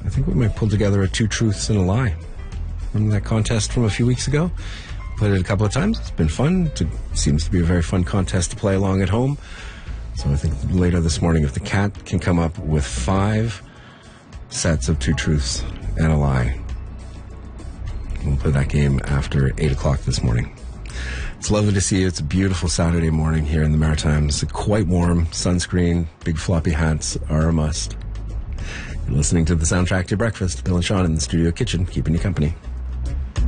I think we might pull together a Two Truths and a Lie. Remember that contest from a few weeks ago? Played it a couple of times. It's been fun. It seems to be a very fun contest to play along at home. So I think later this morning, if the cat can come up with 5 sets of Two Truths and a Lie, we'll play that game after 8 o'clock this morning. It's lovely to see you. It's a beautiful Saturday morning here in the Maritimes. Quite warm. Sunscreen, big floppy hats are a must. You're listening to the soundtrack to your breakfast. Bill and Sean in the studio kitchen, keeping you company.